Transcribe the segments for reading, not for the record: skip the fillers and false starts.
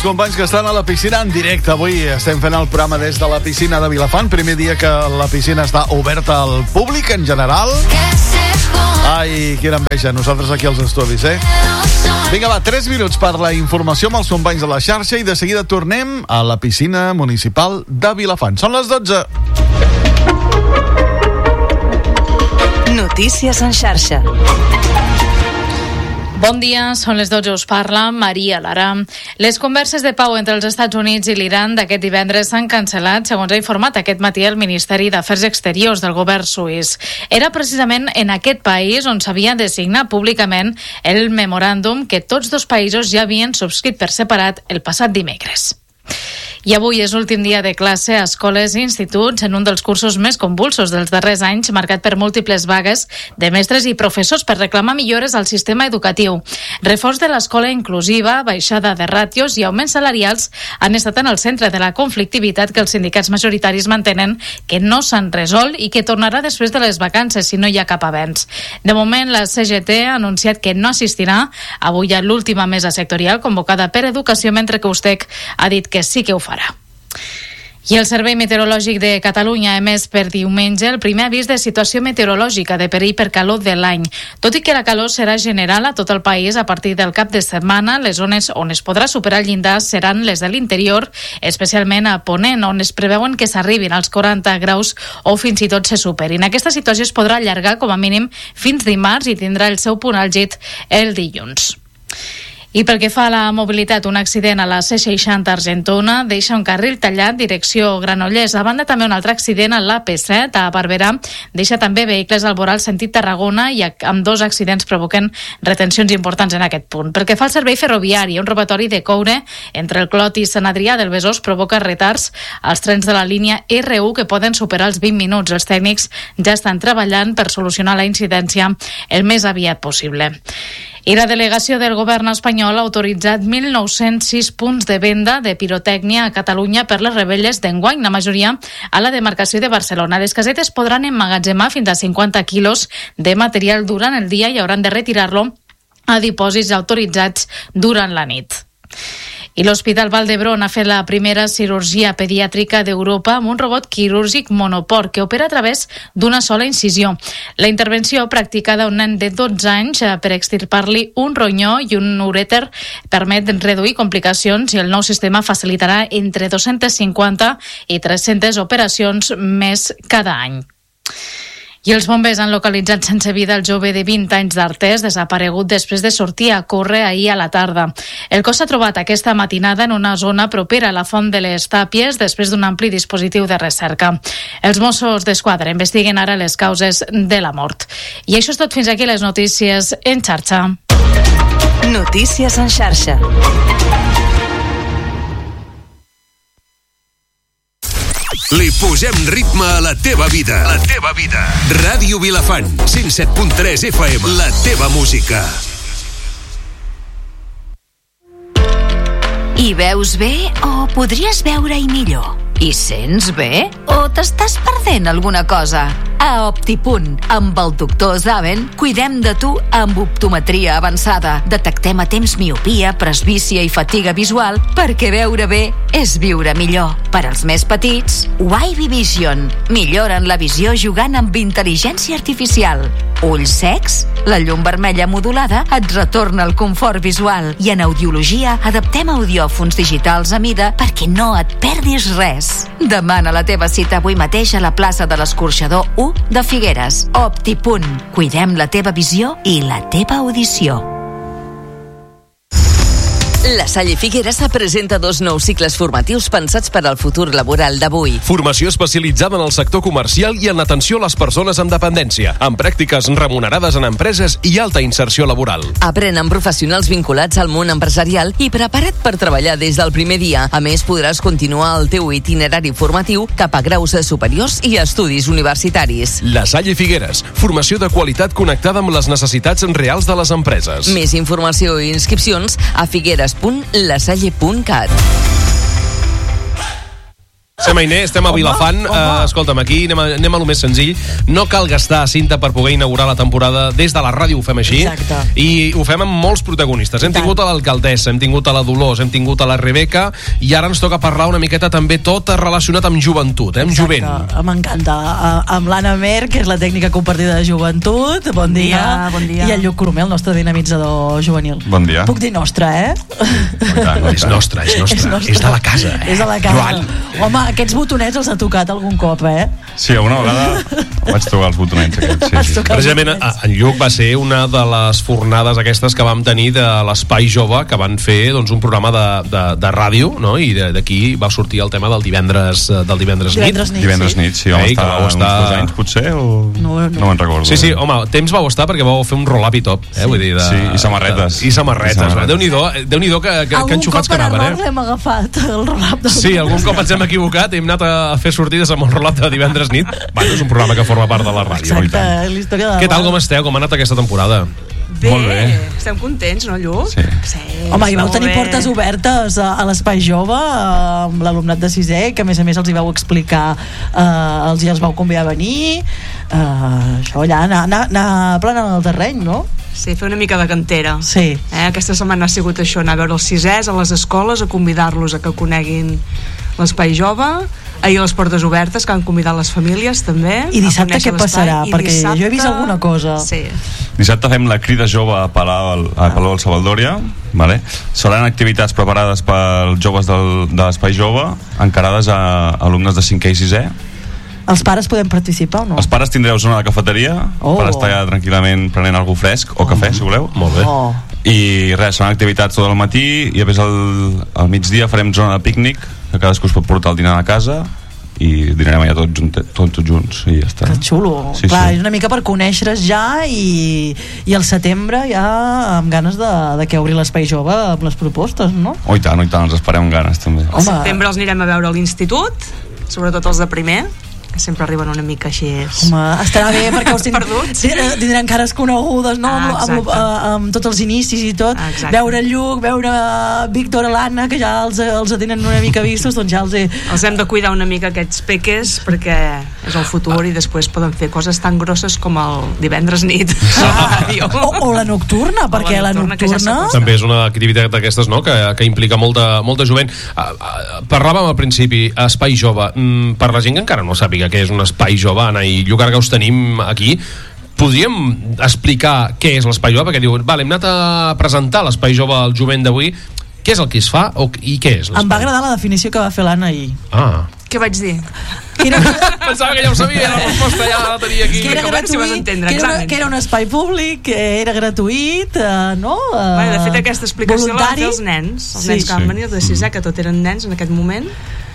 companys que estan a la piscina en directe. Avui estem fent el programa des de la piscina de Vilafant. Primer dia que la piscina està oberta al públic en general. Ai, quina enveja, nosaltres aquí als estudis, Vinga, va, 3 minuts per la informació amb els companys de la xarxa i de seguida tornem a la piscina municipal de Vilafant. Són les 12. Notícies en xarxa. Bon dia, són les 12, us parla Maria Lara. Les converses de pau entre els Estats Units i l'Iran d'aquest divendres s'han cancel·lat, segons ha informat aquest matí el Ministeri d'Afers Exteriors del govern suís. Era precisament en aquest país on s'havia de signar públicament el memoràndum que tots dos països ja havien subscrit per separat el passat dimecres. I avui és l'últim dia de classe a escoles i instituts en un dels cursos més convulsos dels darrers anys, marcat per múltiples vagues de mestres i professors per reclamar millores al sistema educatiu. Reforç de l'escola inclusiva, baixada de ràtios i augments salarials han estat en el centre de la conflictivitat que els sindicats majoritaris mantenen que no s'han resolt i que tornarà després de les vacances si no hi ha cap avenç. De moment, la CGT ha anunciat que no assistirà avui a l'última mesa sectorial convocada per Educació, mentre que USTEC ha dit que sí que ho farà. I el Servei Meteorològic de Catalunya ha emès per diumenge el primer avís de situació meteorològica de perill per calor de l'any. Tot i que la calor serà general a tot el país a partir del cap de setmana, les zones on es podrà superar el llindar seran les de l'interior, especialment a Ponent, on es preveuen que s'arribin als 40 graus o fins i tot se superin. Aquesta situació es podrà allargar com a mínim fins dimarts i tindrà el seu punt àlgid el dilluns. I pel que fa a la mobilitat, un accident a la C60 Argentona deixa un carril tallat direcció Granollers. A banda, també un altre accident a l'AP7 a Barberà deixa també vehicles al voral sentit Tarragona i amb 2 accidents provoquen retencions importants en aquest punt. Pel que fa al servei ferroviari, un robatori de coure entre el Clot i Sant Adrià del Besòs provoca retards als trens de la línia R1 que poden superar els 20 minuts. Els tècnics ja estan treballant per solucionar la incidència el més aviat possible. I la delegació del govern espanyol ha autoritzat 1.906 punts de venda de pirotècnia a Catalunya per les revetlles d'enguany, la majoria a la demarcació de Barcelona. Les casetes podran emmagatzemar fins a 50 quilos de material durant el dia i hauran de retirar-lo a dipòsits autoritzats durant la nit. I l'Hospital Vall d'Hebron ha fet la primera cirurgia pediàtrica d'Europa amb un robot quirúrgic monoport que opera a través d'una sola incisió. La intervenció practicada a un nen de 12 anys per extirpar-li un ronyó i un urèter permet reduir complicacions i el nou sistema facilitarà entre 250 i 300 operacions més cada any. I els bombers han localitzat sense vida el jove de 20 anys d'Artés, desaparegut després de sortir a córrer ahir a la tarda. El cos s'ha trobat aquesta matinada en una zona propera a la Font de les Tàpies després d'un ampli dispositiu de recerca. Els Mossos d'Esquadra investiguen ara les causes de la mort. I això és tot, fins aquí les notícies en xarxa. Notícies en xarxa. Li posem ritme a la teva vida. La teva vida. Ràdio Vilafant, 107.3 FM. La teva música. I veus bé o podries veure-hi millor? I sents bé? O t'estàs perdent alguna cosa? A Optipunt, amb el doctor Zaven, cuidem de tu amb optometria avançada. Detectem a temps miopia, presbícia i fatiga visual perquè veure bé és viure millor. Per als més petits, Wavy Vision. Milloren la visió jugant amb intel·ligència artificial. Ulls secs? La llum vermella modulada et retorna el confort visual. I en audiologia adaptem audiòfons digitals a mida perquè no et perdis res. Demana la teva cita avui mateix a la plaça de l'Escorxador 1 de Figueres. Optipunt. Cuidem la teva visió i la teva audició. La Salle Figueres presenta 2 nous cicles formatius pensats per al futur laboral d'avui. Formació especialitzada en el sector comercial i en l'atenció a les persones amb dependència, amb pràctiques remunerades en empreses i alta inserció laboral. Aprèn amb professionals vinculats al món empresarial i prepara't per treballar des del primer dia. A més, podràs continuar el teu itinerari formatiu cap a graus superiors i estudis universitaris. La Salle Figueres, formació de qualitat connectada amb les necessitats reals de les empreses. Més informació i inscripcions a figueres.lasalle.cat. Estem a Iner, estem a Vilafant. Escolta'm, aquí anem a lo més senzill. No cal gastar cinta per poder inaugurar la temporada. Des de la ràdio ho fem així. Exacte. I ho fem amb molts protagonistes. Hem tingut a l'alcaldessa, hem tingut a la Dolors, hem tingut a la Rebeca, i ara ens toca parlar una miqueta també tot relacionat amb joventut, amb jovent. M'encanta. Amb l'Anna Mer, que és la tècnica compartida de joventut. Bon dia. Bon dia. I el Lluc Colomer, el nostre dinamitzador juvenil. Bon dia. Puc dir nostre, És nostra. És de la casa, És de la casa. Joan. Home, aquests botonets els ha tocat algun cop, Sí, alguna vegada vaig tocar els botonets aquests. Sí. Precisament en Lluc va ser una de les fornades aquestes que vam tenir de l'Espai Jove, que van fer un programa de ràdio, no? I d'aquí va sortir el tema del divendres nit. Divendres nit, sí. Vam estar uns 2 anys, potser, o no me'n recordo. Sí, home, temps vau estar perquè vau fer un roll-up i top, vull dir... Sí, i samarretes. I samarretes. Déu-n'hi-do que enxufats que anaven, Algun cop l'hem agafat, el roll-up. Sí, algun cop ens hem equivocat i hem anat a fer sortides amb el roll-up de divendres nit. És un programa que forma part de la ràdio. Exacte, l'història de... Què tal, com esteu? Com ha anat aquesta temporada? Bé, molt bé. Estem contents, no, Lluc? Sí. Home, hi vau tenir portes obertes a l'Espai Jove amb l'alumnat de 6è, que a més els hi vau explicar, els vau convidar a venir, això allà, anar planant el terreny, no? Sí, fer una mica de cantera. Sí. Aquesta setmana ha sigut això, anar a veure els 6è a les escoles, a convidar-los a que coneguin l'Espai Jove. Ahir a les portes obertes, que han convidat les famílies també. I dissabte què passarà? Perquè dissabte... jo he vist alguna cosa. Sí. Dissabte fem la crida jove a Palau del Savaldòria, vale? Seran activitats preparades pels joves de l'Espai Jove, encarades a alumnes de 5è i 6è. Els pares podem participar o no? Els pares tindreu zona de cafeteria per estar allà tranquil·lament prenent alguna fresc o cafè, si voleu. Molt bé. I res, seran activitats tot el matí i a més al migdia farem zona de pícnic, que cadascú es pot portar el dinar a casa i dinarem allà tots junts i ja està. Que xulo. Sí, clar, sí. És una mica per conèixer-es ja i al setembre ja amb ganes de que obri l'Espai Jove amb les propostes, no? Oh, i tant, els esperem amb ganes també. Al setembre els anirem a veure a l'institut, sobretot els de primer, que sempre arriben una mica així. Home, estarà bé perquè els tindran cares conegudes, no? Amb tots els inicis i tot. Exacte. Veure el Lluc, veure Víctor, l'Anna, que ja els tenen una mica vistos, doncs ja els hem de cuidar una mica aquests peques perquè és el futur i després poden fer coses tan grosses com el divendres nit o la nocturna, perquè la nocturna també és una activitat d'aquestes, no? que implica molta jovent. Parlàvem al principi, Espai Jove, per la gent que encara no sàpiga que és un espai jove, Anna i Lluc, que us tenim aquí, podríem explicar què és l'espai jove? Perquè diuen, vale, hem anat a presentar l'espai jove al jovent d'avui. Què és el que es fa i què és l'espai? Em va agradar la definició que va fer l'Anna ahir. Què vaig dir? Pensava que ja ho sabia, la resposta ja la tenia aquí. Que era gratuït, que era un espai públic, que era gratuït, no? De fet, aquesta explicació la van fer els nens que van venir de 6è, que tot eren nens en aquest moment.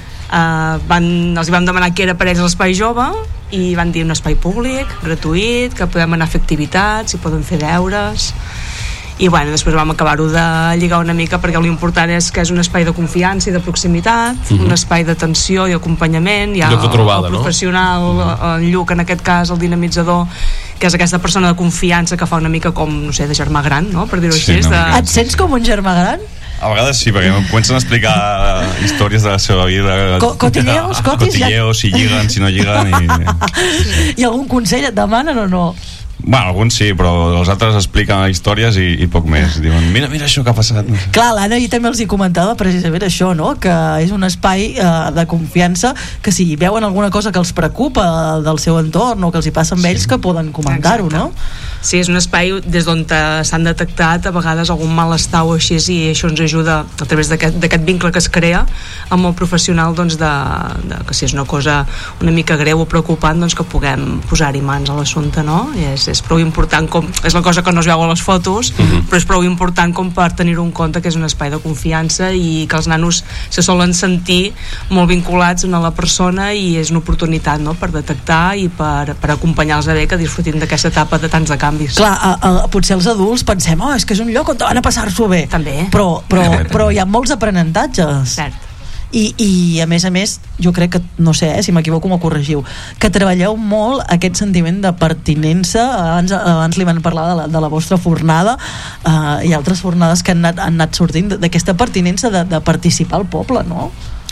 Els vam demanar què era per ells l'espai jove i van dir un espai públic, gratuït, que podem anar a fer activitats i poden fer deures i després vam acabar-ho de lligar una mica perquè l'important és que és un espai de confiança i de proximitat, un espai d'atenció i acompanyament, hi ha el professional, el Lluc en aquest cas, el dinamitzador, que és aquesta persona de confiança que fa una mica com, no sé, de germà gran, no? Per dir-ho així. Et sents com un germà gran? A vegades sí, perquè em comencen a explicar històries de la seva vida. Cotilleos, si lliguen, si no lliguen. I algun consell et demanen o no? Bueno, alguns sí, però els altres expliquen històries i poc més. Diuen, mira això que ha passat. Clar, l'Anna ahir també els hi comentava precisament això, no? Que és un espai de confiança, que si veuen alguna cosa que els preocupa del seu entorn o que els hi passa amb ells, que poden comentar-ho, no? Sí, és un espai des d'on s'han detectat a vegades algun malestar o així, i això ens ajuda a través d'aquest vincle que es crea amb el professional, doncs que si és una cosa una mica greu o preocupant, doncs que puguem posar-hi mans a l'assumpte, no? I és prou important, és la cosa que no es veu a les fotos, però és prou important com per tenir-ho en compte, que és un espai de confiança i que els nanos se solen sentir molt vinculats a la persona i és una oportunitat, no?, per detectar i per acompanyar-los a bé, que disfrutin d'aquesta etapa de tants de canvis. Clar, potser els adults pensem, és que és un lloc on van a passar-s'ho bé. També. Però hi ha molts aprenentatges. Cert. I a més, jo crec que, no sé, si m'equivoco m'ho corregiu, que treballeu molt aquest sentiment de pertinença. Abans li van parlar de la vostra fornada i altres fornades que han anat sortint, d'aquesta pertinença de participar al poble, no?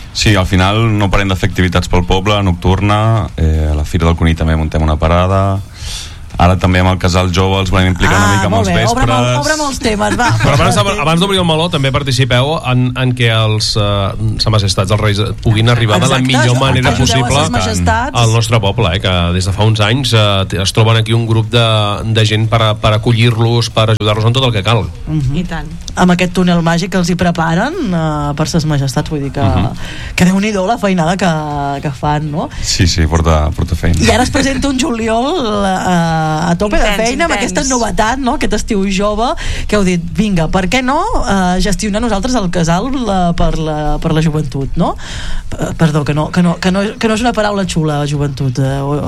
Sí, al final no parem de fer activitats pel poble, nocturna, a la Fira del Conill també muntem una parada. Ara també amb el Casal Jove els volem implicar una mica amb els vespres. Obre'm els temes, va. Però abans d'obrir el meló també participeu en què els Sa Majestats, els Reis, puguin arribar de la millor manera possible al nostre poble, que des de fa uns anys es troben aquí un grup de gent per acollir-los, per ajudar-los en tot el que cal. I tant. Amb aquest túnel màgic que els hi preparen per Ses Majestats, vull dir que Déu-n'hi-do la feinada que fan, no? Sí, porta feina. I ara es presenta un juliol a tope de feina amb aquesta novetat, no? Aquest estiu jove que heu dit, vinga, per què no gestionar nosaltres el casal per la joventut, no? Perdó, que no és una paraula xula, joventut.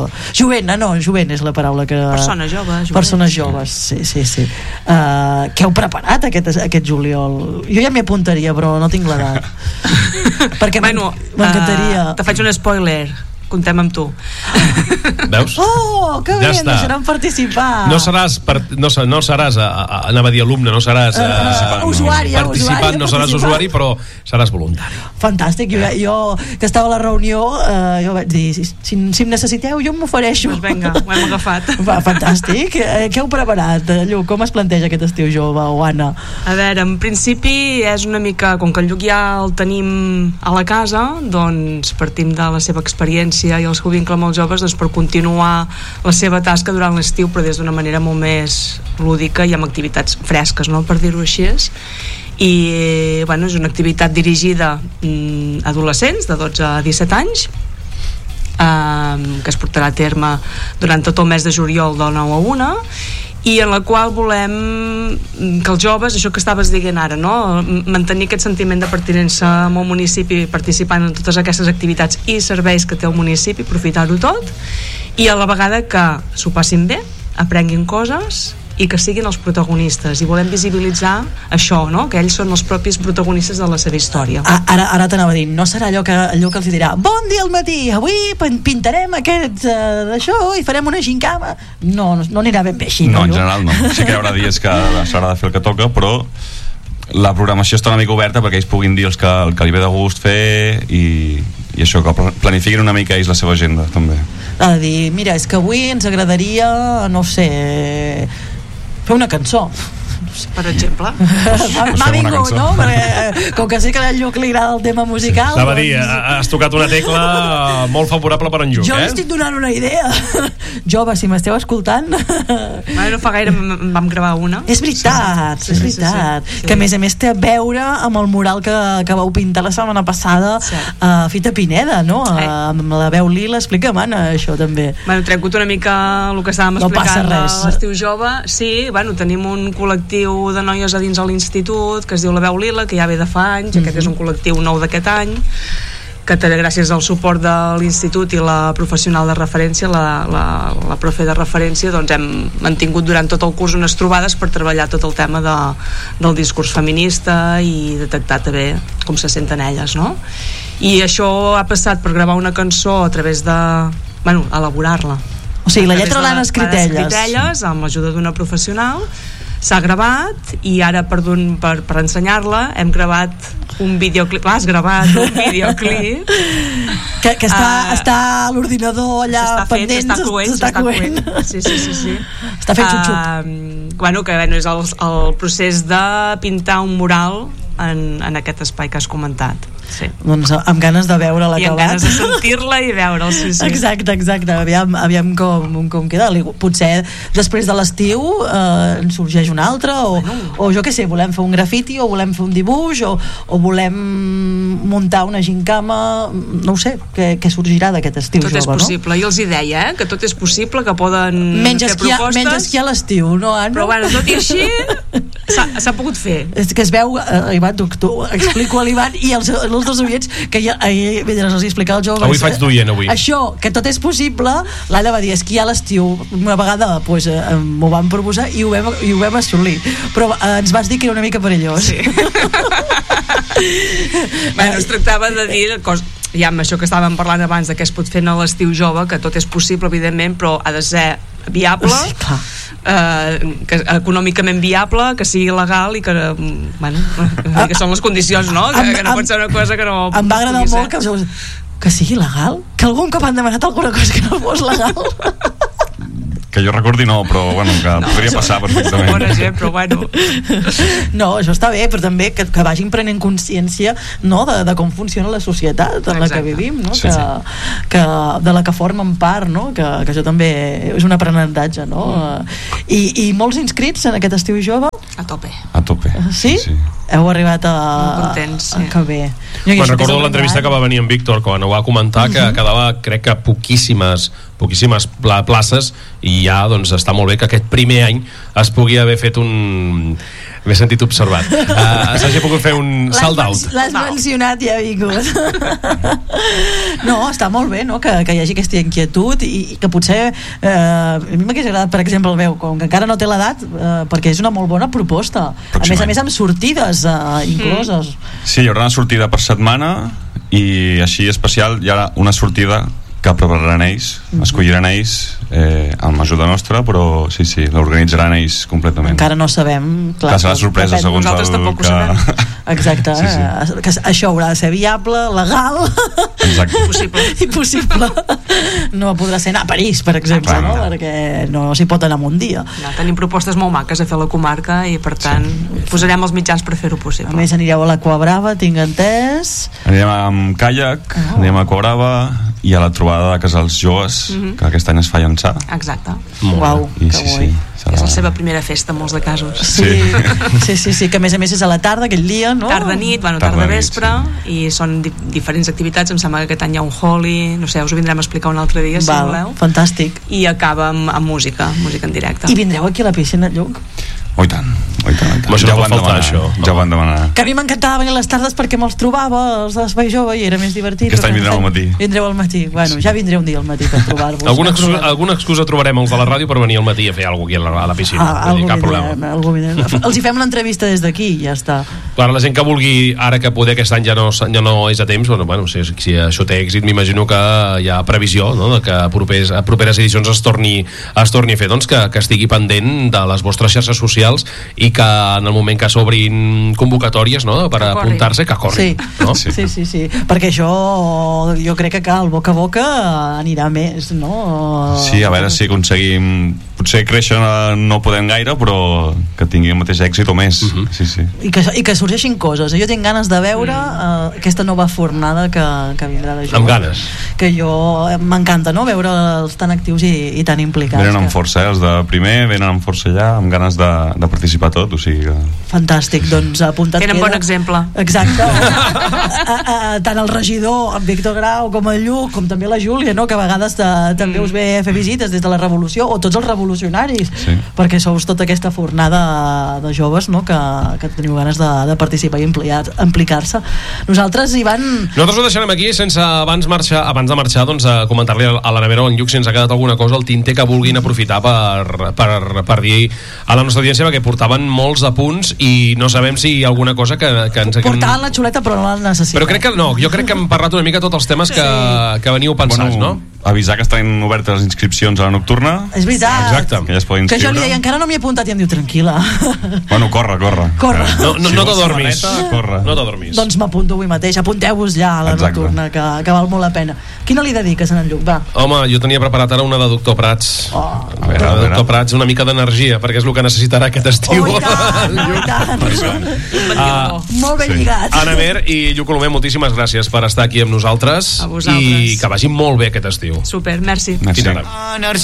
Jovent és la paraula que... Persones joves, sí. Què heu preparat aquest juliol? Jo ja m'hi apuntaria, però no tinc l'edat. Perquè m'encantaria. Te faig un spoiler. Contem amb tu. Veus? Oh, que bé, ens deixaran participar. No seràs anava a dir alumne, no seràs participant, no seràs usuari, però seràs voluntari. Fantàstic, jo que estava a la reunió jo vaig dir, si em necessiteu jo m'ofereixo. Doncs vinga, ho hem agafat. Fantàstic. Què heu preparat, Lluc? Com es planteja aquest estiu jove, o Anna? A veure, en principi és una mica, com que el Lluc ja el tenim a la casa, doncs partim de la seva experiència i els que ho vincle molt joves, doncs per continuar la seva tasca durant l'estiu, però des d'una manera molt més lúdica i amb activitats fresques, no? Per dir-ho així. I bueno, és una activitat dirigida a adolescents de 12 a 17 anys, que es portarà a terme durant tot el mes de juliol de 9 a 1, i en la qual volem que els joves, això que estaves dient ara, no? Mantenir aquest sentiment de pertinença amb el municipi, participant en totes aquestes activitats i serveis que té el municipi, aprofitar-ho tot, i a la vegada que s'ho passin bé, aprenguin coses i que siguin els protagonistes, i volem visibilitzar això, no? Que ells són els propis protagonistes de la seva història. Ara t'anava a dir, no serà allò que els dirà, bon dia al matí, avui pintarem aquest d'això i farem una gincama. No anirà ben bé així. No, en general no. Sí que hi haurà dies que s'haurà de fer el que toca, però la programació està una mica oberta perquè ells puguin dir el que li ve de gust fer, i això, que planifiquin una mica ells la seva agenda també. Ha de dir, mira, és que avui ens agradaria, no sé, fer una cançó, per exemple. M'ha vingut, no? Perquè, com que sé que a Lluc li agrada el tema musical, anava a dir, has tocat una tecla molt favorable per en Lluc, jo li estic donant una idea. Jove, si m'esteu escoltant, no fa gaire vam gravar una. És veritat, és veritat. Que a més té a veure amb el mural que vau pintar la setmana passada a Fita Pineda, no? Amb la veu lila. Explica'm, Anna, això també. Bueno, trencut una mica el que estàvem explicant a l'estiu jove. Sí, bueno, tenim un col·lectiu de noies a dins de l'institut que es diu La Veu Lila, que ja ve de fa anys. Aquest és un col·lectiu nou d'aquest any, que gràcies al suport de l'institut i la professional de referència, la profe de referència, doncs hem mantingut durant tot el curs unes trobades per treballar tot el tema del discurs feminista i detectar també com se senten elles, no? I això ha passat per gravar una cançó a través de, bueno, elaborar-la. O sigui, la lletra l'han escrit elles amb l'ajuda d'una professional. S'ha gravat, i ara per ensenyar-la hem gravat un videoclip. Has gravat un videoclip que està a l'ordinador allà pendent, s'està coent. Sí. Està fent xup-xup. Bueno, és el procés de pintar un mural en aquest espai que has comentat. Sí. Doncs amb ganes de veure l'acabat. I amb ganes de sentir-la i veure'l, sí. Exacte. Aviam com queda. Potser després de l'estiu en sorgeix un altre, o jo què sé, volem fer un grafiti, o volem fer un dibuix, o volem muntar una gincama, no ho sé, què sorgirà d'aquest estiu tot jove, és possible, no? Jo els hi deia, que tot és possible, que poden fer propostes. Menys esquiar a l'estiu, no, Anna? Però bueno, tot i així s'ha pogut fer. És que es veu, Ivan, tu explico a l'Ivan i els nostres oients, que ahir mentre els explicava el jove, avui faig duient, avui. Això, que tot és possible. L'Anna va dir, esquiar a l'estiu. Una vegada m'ho vam proposar i ho vam assolir, però ens vas dir que era una mica perillós. Sí. Bueno, es tractava de dir ja amb això que estàvem parlant abans, de què es pot fer a l'estiu jove, que tot és possible, evidentment, però ha de ser viable, sí, clar. que econòmicament viable, que sigui legal i que, bueno, que són les condicions, no? Que no pot ser una cosa que no... Em va agradar molt que sigui legal? Que algun cop han demanat alguna cosa que no fos legal? Que jo recordi no, però bueno, que podria passar perfectament. Bon exemple, però bueno. No, això està bé, però també que vagin prenent consciència, no, de com funciona la societat en la que vivim, no? Sí, que de la que formen part, no? Que això també és un aprenentatge, no? I molts inscrits en aquest estiu jove? A tope. A tope. Sí? Sí. Heu arribat a... Molt contents, sí. Que bé. Me'n recordo l'entrevista que va venir amb Víctor quan ho va comentar, que quedava, crec que poquíssimes places, i ja doncs està molt bé que aquest primer any es pugui haver fet un... M'he sentit observat. S'hagi pogut fer un sold out. L'has mencionat i ha vingut. No, està molt bé, no? Que hi hagi aquesta inquietud i que potser a mi m'hagués agradat, per exemple, el meu, com que encara no té l'edat, perquè és una molt bona proposta. A més amb sortides incloses. Sí, hi haurà una sortida per setmana i així especial hi ha una sortida que prepararan ells, escolliran ells amb ajuda nostra, però sí, l'organitzaran ells completament. Encara no sabem, clar, que serà sorpresa segons nosaltres tampoc ho sabem. Exacte, que això haurà de ser viable, legal. Exacte. I possible. No podrà ser anar a París, per exemple, no? Perquè no s'hi pot anar en un dia. Tenim propostes molt maques a fer a la comarca i per tant posarem els mitjans per fer-ho possible. A més anireu a l'Aqua Brava, tinc entès. Anirem amb caiac, anirem a l'Aqua Brava i a la trobada de casals joves, que aquest any es fa a Llançà. Exacte. Uau, que guai. És la seva primera festa en molts de casos. Sí, que a més és a la tarda, aquell dia, no? Tarda-nit, tarda-vespre, i són diferents activitats. Em sembla que aquest any hi ha un holi, no sé, us ho vindrem a explicar un altre dia, si voleu. Fantàstic. I acaba amb música en directe. I vindreu aquí a la piscina, Lluc? Oh, i tant. Ja ho van demanar, això. Ja ho van demanar. Que a mi m'encantava venir a les tardes perquè me'ls trobava, els de l'Espai Jove, i era més divertit. Aquest any vindreu al matí. Vindreu al matí. Bueno, ja vindré un dia al matí per trobar-vos. Alguna excusa trobarem els de la ràdio per venir al matí a fer alguna cosa aquí a la piscina. Cap problema. Els hi fem l'entrevista des d'aquí i ja està. Clar, la gent que vulgui, ara que poder aquest any ja no és a temps, bueno, si això té èxit, m'imagino que hi ha previsió, no?, de que a properes edicions es torni a fer, doncs que estigui pendent de les vostres xarxes socials i que en el moment que s'obrin convocatòries, no?, per apuntar-se, que corri. Sí, perquè això jo crec que el boca a boca anirà més, no? Sí, a veure si aconseguim, potser créixer no podem gaire, però que tingui el mateix èxit o més. Sí. I que sorgeixin coses. Jo tinc ganes de veure aquesta nova fornada que vindrà de joves. Amb ganes. Que jo m'encanta, no?, veure'ls tan actius i tan implicats. Venen amb força, els de primer venen amb força allà, amb ganes de participar tot, o sigui que... Fantàstic, doncs apuntat tenen bon exemple. Exacte. Tant el regidor, en Víctor Grau, com el Lluc, com també la Júlia, no?, que a vegades també us ve a fer visites des de la Revolució, o tots els revolucionaris, perquè sous tota aquesta fornada de joves, no?, que teniu ganes de participar i implicar-se. Nosaltres, Ivan... Nosaltres ho deixarem aquí sense abans de marxar, doncs a comentar-li a la nevera o en Lluc si ens ha quedat alguna cosa al tinter que vulguin aprofitar per dir a la nostra audiència, perquè portaven molts apunts i no sabem si hi ha alguna cosa que ens... Portaven la xuleta però no la necessiten. Però crec que no, jo crec que hem parlat una mica tots els temes que veniu pensats, no? Avisar que estan obertes les inscripcions a la nocturna. És veritat. Exacte. Que ja es poden inscriure. Que jo li deia, encara no m'hi he apuntat, i em diu, tranquil·la. Bueno, corre. No t'adormis. No t'adormis. Doncs m'apunto avui mateix. Apunteu-vos ja a la nocturna, que val molt la pena. Quina li dediques, en Lluc? Va. Home, jo tenia preparat ara una de Doctor Prats. A veure. Doctor Prats, una mica d'energia, perquè és el que necessitarà aquest estiu. I tant. Molt ben lligats. Anna Mer i Lluc Colomer, moltíssimes gràcies per estar aquí amb nosaltres. A vosaltres. I que vagi molt bé aquest estiu. Super, merci. Fins ara.